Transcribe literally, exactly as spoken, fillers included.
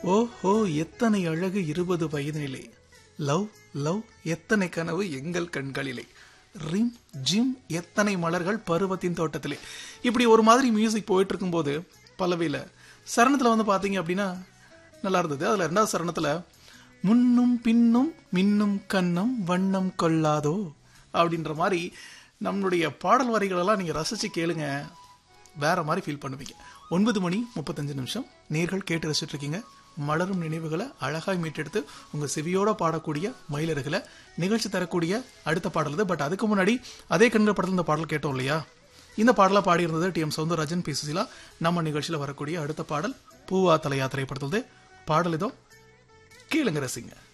ஓஹோ எத்தனை அழகு இருபது வயதினிலே, லவ் லவ் எத்தனை கனவு எங்கள் கண்களிலே, ரிம் ஜிம் எத்தனை மலர்கள் பருவத்தின் தோட்டத்திலே. இப்படி ஒரு மாதிரி மியூசிக் போயிட்டு இருக்கும்போது பல்லவியில சரணத்துல வந்து பாத்தீங்க அப்படின்னா நல்லா இருந்தது. அதுல ரெண்டாவது சரணத்துல முன்னும் பின்னும் மின்னும் கண்ணம் வண்ணம் கொள்ளாதோ அப்படின்ற மாதிரி நம்மளுடைய பாடல் வரிகளெல்லாம் நீங்க ரசிச்சு கேளுங்க, வேற மாதிரி ஃபீல் பண்ணுவீங்க. ஒன்பது மணி முப்பத்தஞ்சு நிமிஷம் நேர்கள் கேட்டு ரசிச்சுட்டு இருக்கீங்க. மலரும் நினைவுகளை அழகாய் மீட்டெடுத்து உங்க செவியோட பாடக்கூடிய மயிலருகளை நிகழ்ச்சி தரக்கூடிய அடுத்த பாடல் இது. பட் அதுக்கு முன்னாடி அதே கண்கள் படத்தில் இந்த பாடல் கேட்டோம் இல்லையா? இந்த பாடலா பாடியிருந்தது D M Soundararajan, B Susheela. நம்ம நிகழ்ச்சியில வரக்கூடிய அடுத்த பாடல் பூவா தலையா திரைப்படத்தில் பாடல் இதோ, கேளுங்க ரசிங்க.